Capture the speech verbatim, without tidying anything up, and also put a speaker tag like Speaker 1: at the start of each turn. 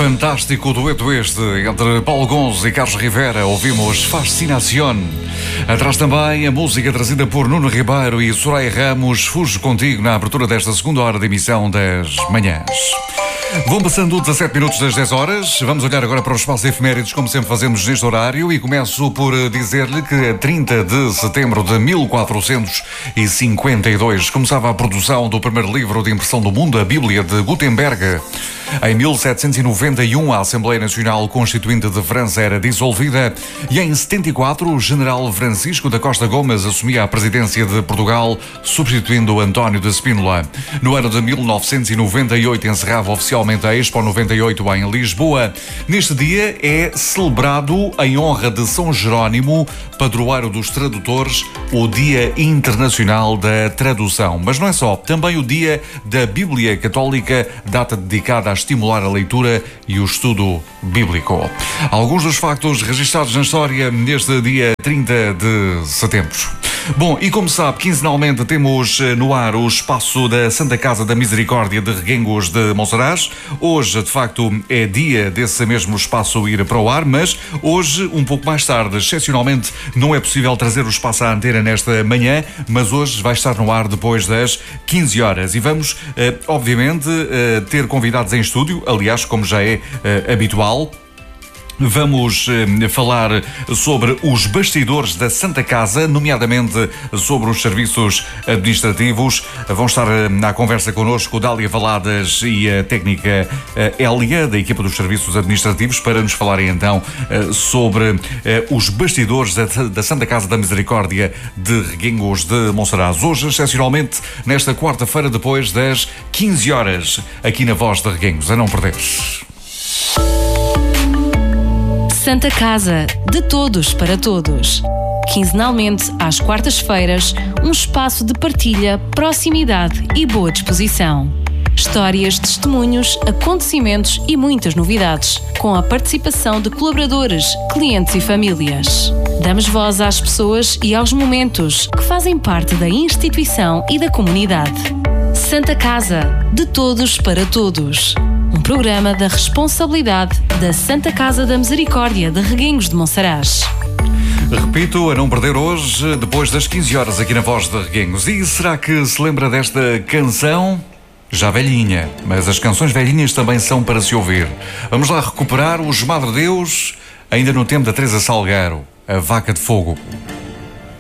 Speaker 1: Fantástico dueto este entre Paulo Gonzo e Carlos Rivera. Ouvimos Fascinación. Atrás também a música trazida por Nuno Ribeiro e Soraya Ramos, Fujo Contigo, na abertura desta segunda hora de emissão das manhãs. Vão passando dezassete minutos das dez horas. Vamos olhar agora para os espaços efemérides, como sempre fazemos neste horário, e começo por dizer-lhe que a trinta de setembro de mil quatrocentos e cinquenta e dois começava a produção do primeiro livro de impressão do mundo, a Bíblia de Gutenberg. Em mil setecentos e noventa e um, a Assembleia Nacional Constituinte de França era dissolvida e em setenta e quatro, o general Francisco da Costa Gomes assumia a presidência de Portugal, substituindo António de Spínola. No ano de mil novecentos e noventa e oito, encerrava oficialmente a Expo noventa e oito em Lisboa. Neste dia é celebrado, em honra de São Jerónimo, padroeiro dos tradutores, o Dia Internacional da Tradução. Mas não é só, também o Dia da Bíblia Católica, data dedicada a estimular a leitura e o estudo bíblico. Alguns dos factos registados na história neste dia trinta de setembro. Bom, e como sabe, quinzenalmente temos no ar o espaço da Santa Casa da Misericórdia de Reguengos de Monsaraz. Hoje, de facto, é dia desse mesmo espaço ir para o ar, mas hoje, um pouco mais tarde, excepcionalmente, não é possível trazer o espaço à antena nesta manhã, mas hoje vai estar no ar depois das quinze horas. E vamos, obviamente, ter convidados em estúdio, aliás, como já é habitual. Vamos eh, falar sobre os bastidores da Santa Casa, nomeadamente sobre os serviços administrativos. Vão estar eh, na conversa connosco Dália Valadas e a técnica eh, Hélia, da equipa dos serviços administrativos, para nos falarem então eh, sobre eh, os bastidores da, da Santa Casa da Misericórdia de Reguengos de Monsaraz. Hoje, excepcionalmente, nesta quarta-feira, depois das quinze horas, aqui na Voz de Reguengos. A não perder.
Speaker 2: Santa Casa, de todos para todos. Quinzenalmente, às quartas-feiras, um espaço de partilha, proximidade e boa disposição. Histórias, testemunhos, acontecimentos e muitas novidades, com a participação de colaboradores, clientes e famílias. Damos voz às pessoas e aos momentos que fazem parte da instituição e da comunidade. Santa Casa, de todos para todos. Um programa da responsabilidade da Santa Casa da Misericórdia de Reguengos de Monsaraz.
Speaker 1: Repito, a não perder hoje, depois das quinze horas, aqui na Voz de Reguengos. E será que se lembra desta canção? Já velhinha, mas as canções velhinhas também são para se ouvir. Vamos lá recuperar os Madre Deus, ainda no tempo da Teresa Salgueiro, a Vaca de Fogo.